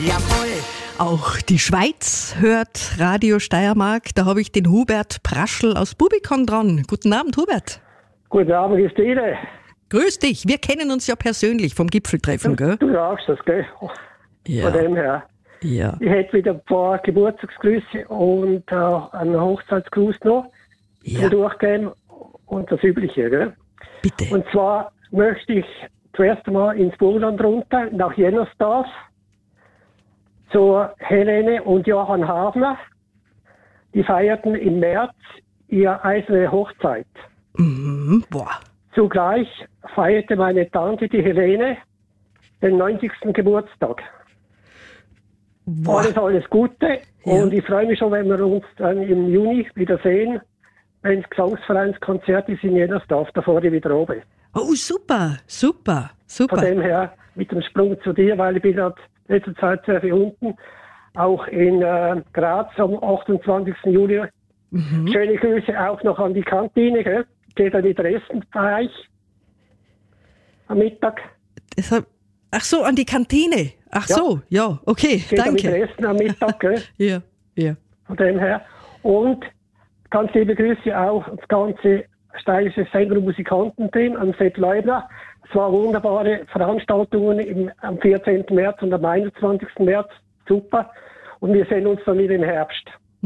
Jawohl. Auch die Schweiz hört Radio Steiermark. Da habe ich den Hubert Praschl aus Bubikon dran. Guten Abend, Hubert. Guten Abend, Christine. Grüß dich. Wir kennen uns ja persönlich vom Gipfeltreffen, gell? Du sagst das, gell? Ja. Von dem her. Ja. Ich hätte wieder ein paar Geburtstagsgrüße und einen Hochzeitsgruß noch Ja. zum Durchgehen und das Übliche, gell? Bitte. Und zwar möchte ich zuerst einmal ins Burgenland runter, nach Jennersdorf, zu Helene und Johann Hafner. Die feierten im März ihre eiserne Hochzeit. Mhm. Boah. Zugleich feierte meine Tante, die Helene, den 90. Geburtstag. Boah. Alles Gute. Ja. Und ich freue mich schon, wenn wir uns dann im Juni wiedersehen, wenn das Gesangsvereinskonzert ist in Jennersdorf, da vorne wieder oben. Oh, super, super, Von super. dem her mit dem Sprung zu dir, weil ich bin dort letzte Zeit sehr viel unten, auch in Graz am 28. Juli. Schöne Grüße auch noch an die Kantine, gell? Geht an die Dresden-Bereich am Mittag. Ach so, an die Kantine. Ach Ja. so, ja, okay, Geht an die danke. Dresden am Mittag, gell? Ja, ja. Von dem her. Und ganz liebe Grüße auch das ganze steirische Sänger- und Musikantenteam an Sepp Leubner. Es waren wunderbare Veranstaltungen am 14. März und am 21. März. Super. Und wir sehen uns dann wieder im Herbst.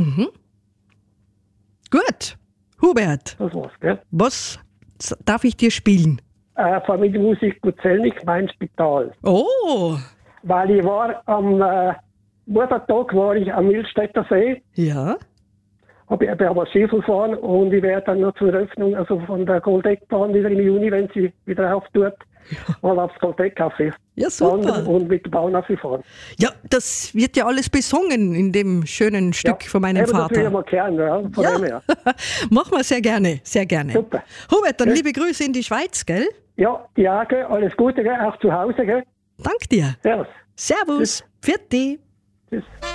Gut. Hubert, Das war's, gell? was darf ich dir spielen? Familienmusik Gutzellnig, mein Spital. Oh, Weil ich war am Muttertag war ich am Milstädter See. ja. Ich habe aber Skifahren gefahren und ich werde dann noch zur Eröffnung, also von der Goldeckbahn wieder im Juni, wenn sie wieder auftut, mal aufs Goldeck-Café Ja, super. wandern und mit der Bahn fahren. Ja, das wird ja alles besungen in dem schönen Stück von meinem Das will ich Vater. mal kennen, ja, von Ja, dem her. machen wir sehr gerne, sehr gerne. Super. Hubert, dann Ja. liebe Grüße in die Schweiz, gell? Ja, die Jage, alles Gute, gell? Auch zu Hause, gell? Dank dir. Servus. Servus. Pfiat dich. Tschüss.